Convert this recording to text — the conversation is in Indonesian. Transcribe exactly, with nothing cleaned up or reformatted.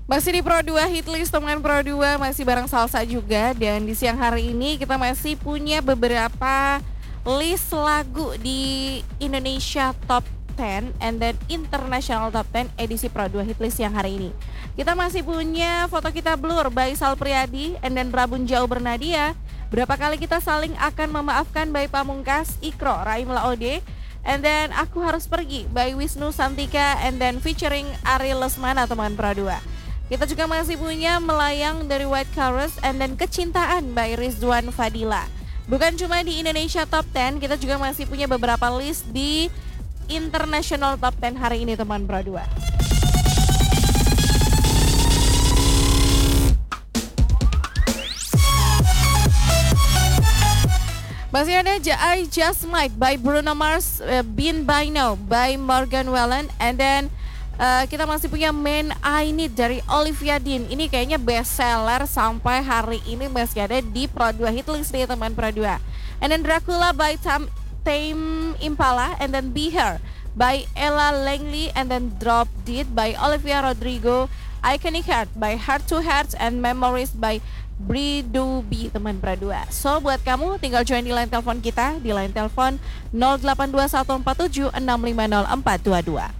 Masih di Pro dua Hitlist, teman Pro dua, masih bareng Salsa juga. Dan di siang hari ini kita masih punya beberapa list lagu di Indonesia Top sepuluh and then International Top sepuluh edisi Pro dua Hitlist siang hari ini. Kita masih punya Foto Kita Blur by Sal Priadi and then Rabun Jauh Bernadia. Berapa kali kita saling akan memaafkan by Pamungkas, Ikro, Raim Laode. And then Aku Harus Pergi by Wisnu Santika and then featuring Ari Lesmana, teman Pro dua. Kita juga masih punya Melayang dari White Chorus and then Kecintaan by Rizwan Fadila. Bukan cuma di Indonesia Top sepuluh, kita juga masih punya beberapa list di International Top sepuluh hari ini, teman Pro dua. Masih ada I Just Might by Bruno Mars, uh, Been By Now by Morgan Wallen, and then uh, kita masih punya Man I Need dari Olivia Dean. Ini kayaknya best seller sampai hari ini masih ada di Pro dua Hitlist nih, teman Pro dua. And then Dracula by Tam, Tame Impala, and then Be Her by Ella Langley, and then Drop Dead by Olivia Rodrigo, Iconic Heart by Heart to Heart, and Memories by Bridubi, teman Pro dua. So buat kamu tinggal join di line telepon kita di line telepon nol delapan dua satu empat tujuh enam lima nol empat dua dua.